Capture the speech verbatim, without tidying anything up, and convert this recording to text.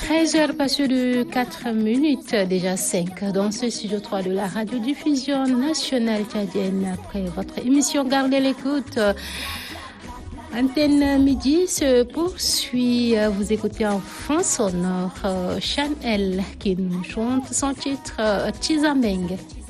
treize heures passées de quatre minutes, déjà cinq, dans ce studio trois de la radiodiffusion nationale tchadienne. Après votre émission, gardez l'écoute. Antenne Midi se poursuit. Vous écoutez en fond sonore Chanel qui nous chante son titre Tizameng.